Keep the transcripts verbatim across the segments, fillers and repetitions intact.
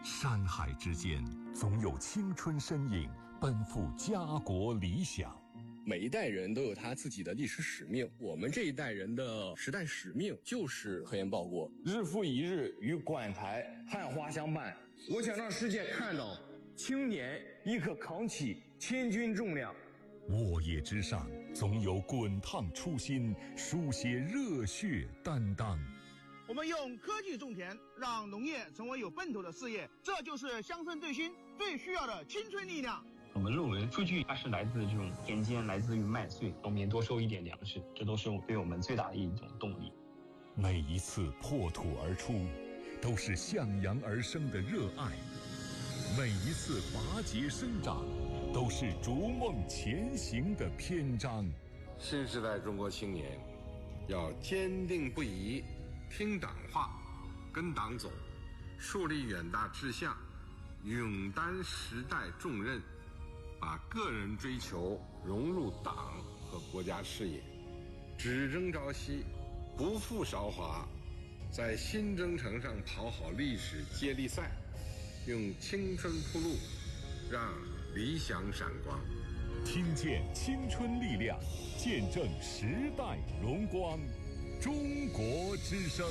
山海之间，总有青春身影奔赴家国理想。 每一代人都有他自己的历史使命，我们这一代人的时代使命就是科研报国。 日复一日与馆台汉花相伴，我想让世界看到青年亦可扛起千钧重量。 沃野之上，总有滚烫初心，书写热血担当。 我们用科技种田，让农业成为有奔头的事业，这就是乡村振兴最需要的青春力量。 我们认为数据它是来自这种田间，来自于麦穗，农民多收一点粮食，这都是对我们最大的一种动力。 每一次破土而出，都是向阳而生的热爱；每一次拔节生长，都是逐梦前行的篇章。 新时代中国青年要坚定不移听党话，跟党走，树立远大志向，勇担时代重任，把个人追求融入党和国家事业，只争朝夕，不负韶华，在新征程上跑好历史接力赛，用青春铺路，让理想闪光。 听见青春力量，见证时代荣光。中国之声，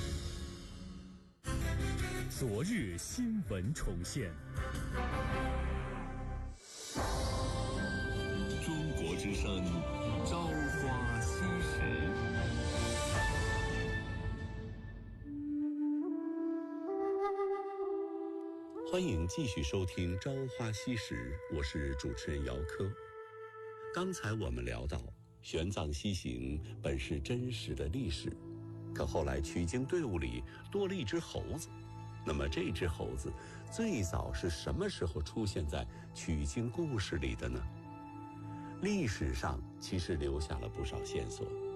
昨日新闻重现。中国之声，朝花夕拾。 欢迎继续收听《朝花夕拾》，我是主持人姚科。刚才我们聊到，玄奘西行本是真实的历史，可后来取经队伍里多了一只猴子。那么这只猴子最早是什么时候出现在取经故事里的呢？历史上其实留下了不少线索。